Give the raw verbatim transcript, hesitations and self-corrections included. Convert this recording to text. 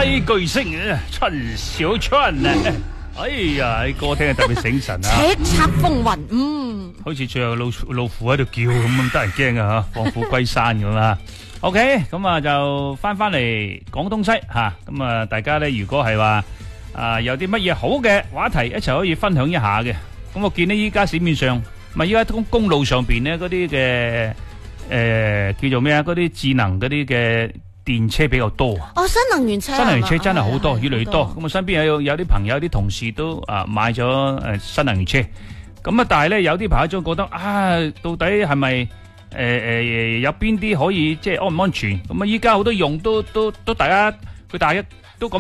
低巨星陳小春啊！哎呀，啲歌聽得特別醒神啊！ 叱咤風雲，嗯， 好似最後老老虎喺度叫咁，得人驚啊！吓，放虎歸山咁啦。OK， 咁啊就翻翻嚟廣東西吓，咁啊大家咧如果係話啊有啲乜嘢好嘅話題，一齊可以分享一下嘅。咁我見呢依家市面上，咪依家公公路上邊咧嗰啲嘅誒叫做咩啊？嗰啲智能嗰啲嘅電車比較多啊！ 哦，新能源車， 新能源車真係好多， 係係越嚟越多。咁我身邊有有啲朋友、啲同事都啊買咗誒新能源車。咁啊，但係咧有啲朋友就覺得啊，到底係咪誒誒有邊啲可以即係安唔安全？咁啊，依家好多用都都都大家佢大家